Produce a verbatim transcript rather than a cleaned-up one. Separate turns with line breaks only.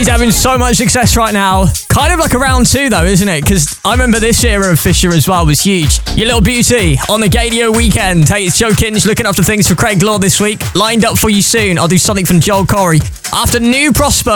He's having so much success right now. Kind of like a round two, though, isn't it? Because I remember this era of Fisher as well was huge. Your Little Beauty on the Gadio weekend. Hey, it's Joe Kinch looking after things for Craig Law this week. Lined up for you soon. I'll do something from Joel Corey. After New Prosper.